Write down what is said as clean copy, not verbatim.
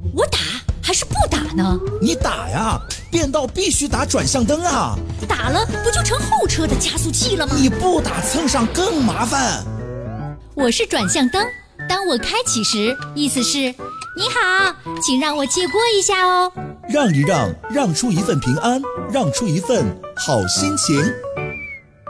我打还是不打呢？ 你打呀，变道必须打转向灯啊！ 打了不就成后车的加速器了吗？ 你不打蹭上更麻烦。 我是转向灯，当我开启时，意思是你好，请让我借过一下哦。 让一让，让出一份平安，让出一份好心情。